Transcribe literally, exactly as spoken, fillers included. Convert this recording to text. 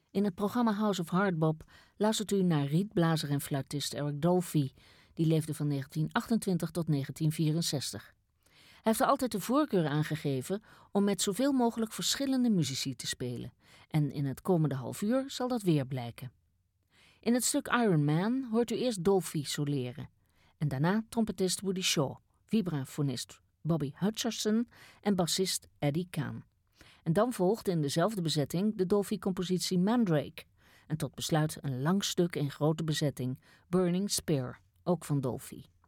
In het programma House of Hardbop luistert u naar rietblazer en fluitist Eric Dolphy. Die leefde van negentien achtentwintig tot negentien vierenzestig. Hij heeft er altijd de voorkeur aangegeven om met zoveel mogelijk verschillende muzici te spelen. En in het komende half uur zal dat weer blijken. In het stuk Iron Man hoort u eerst Dolphy soleren. En daarna trompetist Woody Shaw, vibrafonist Bobby Hutcherson en bassist Eddie Kahn. En dan volgt in dezelfde bezetting de Dolphy-compositie Mandrake. En tot besluit een lang stuk in grote bezetting, Burning Spear, ook van Dolphy.